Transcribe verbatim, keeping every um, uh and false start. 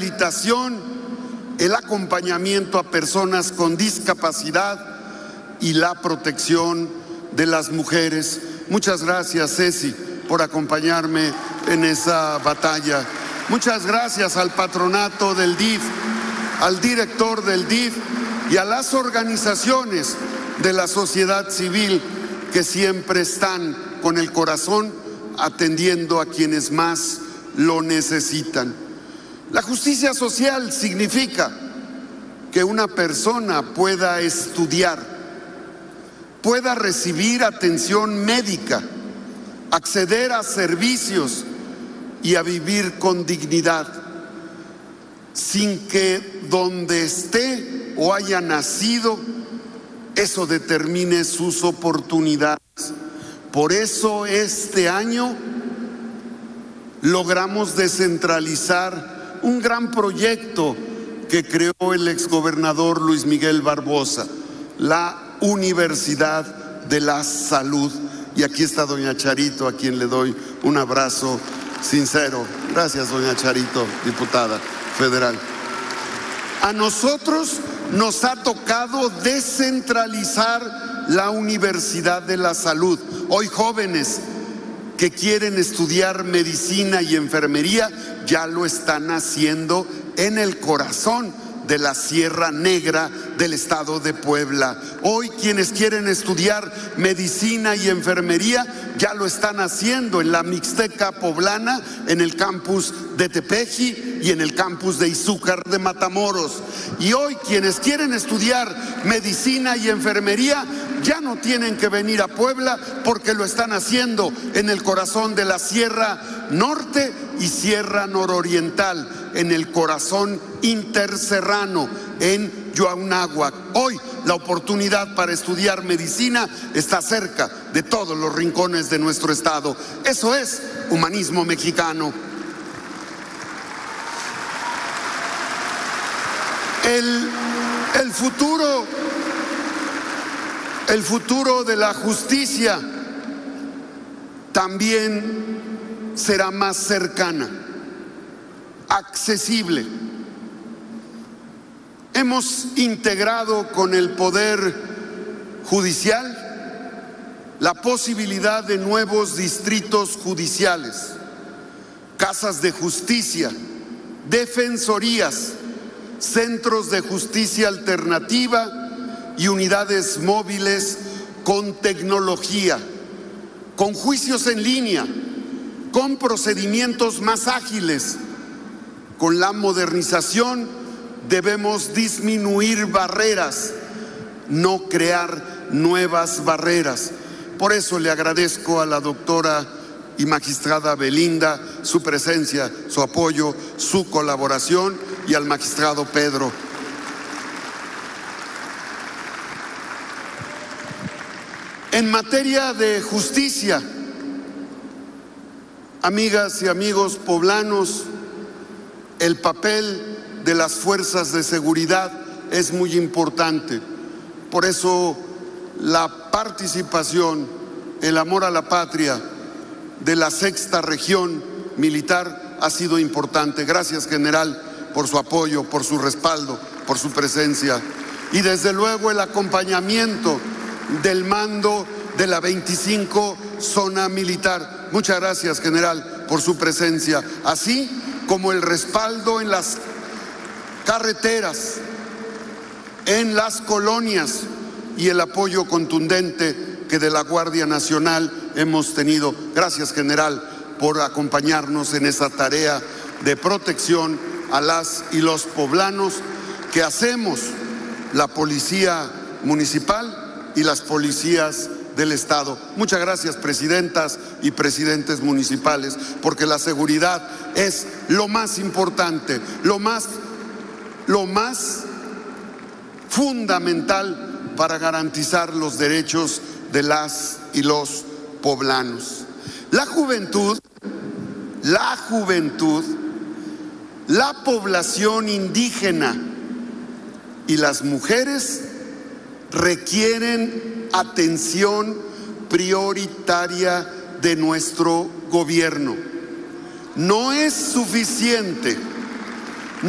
rehabilitación, el acompañamiento a personas con discapacidad y la protección de las mujeres. Muchas gracias, Ceci, por acompañarme en esa batalla. Muchas gracias al patronato del D I F, al director del D I F y a las organizaciones de la sociedad civil que siempre están con el corazón atendiendo a quienes más lo necesitan. La justicia social significa que una persona pueda estudiar, pueda recibir atención médica, acceder a servicios y a vivir con dignidad, sin que donde esté o haya nacido, eso determine sus oportunidades. Por eso este año logramos descentralizar un gran proyecto que creó el exgobernador Luis Miguel Barbosa, la Universidad de la Salud. Y aquí está doña Charito, a quien le doy un abrazo sincero. Gracias, doña Charito, diputada federal. A nosotros nos ha tocado descentralizar la Universidad de la Salud. Hoy jóvenes que quieren estudiar medicina y enfermería ya lo están haciendo en el corazón de la Sierra Negra del estado de Puebla. Hoy quienes quieren estudiar medicina y enfermería ya lo están haciendo en la Mixteca poblana, en el campus de Tepeji y en el campus de Izúcar de Matamoros. Y hoy quienes quieren estudiar medicina y enfermería ya no tienen que venir a Puebla porque lo están haciendo en el corazón de la Sierra Norte y Sierra Nororiental, en el corazón interserrano, en Yuaunáhuac. Hoy la oportunidad para estudiar medicina está cerca de todos los rincones de nuestro estado. Eso es humanismo mexicano. El, el futuro, el futuro de la justicia también será más cercana, accesible. Hemos integrado con el Poder Judicial la posibilidad de nuevos distritos judiciales, casas de justicia, defensorías, centros de justicia alternativa y unidades móviles con tecnología, con juicios en línea, con procedimientos más ágiles. Con la modernización debemos disminuir barreras, no crear nuevas barreras. Por eso le agradezco a la doctora y magistrada Belinda su presencia, su apoyo, su colaboración, y al magistrado Pedro. En materia de justicia, amigas y amigos poblanos, el papel de las fuerzas de seguridad es muy importante. Por eso la participación, el amor a la patria de la sexta región militar ha sido importante. Gracias, general, por su apoyo, por su respaldo, por su presencia. Y desde luego el acompañamiento del mando de la veinticinco Zona Militar. Muchas gracias, general, por su presencia. Así como el respaldo en las carreteras, en las colonias y el apoyo contundente que de la Guardia Nacional hemos tenido. Gracias, general, por acompañarnos en esa tarea de protección a las y los poblanos que hacemos la Policía Municipal y las policías del Estado. Muchas gracias, presidentas y presidentes municipales, porque la seguridad es lo más importante, lo más, lo más fundamental para garantizar los derechos de las y los poblanos. La juventud, la juventud, la población indígena y las mujeres requieren atención prioritaria de nuestro gobierno. No es suficiente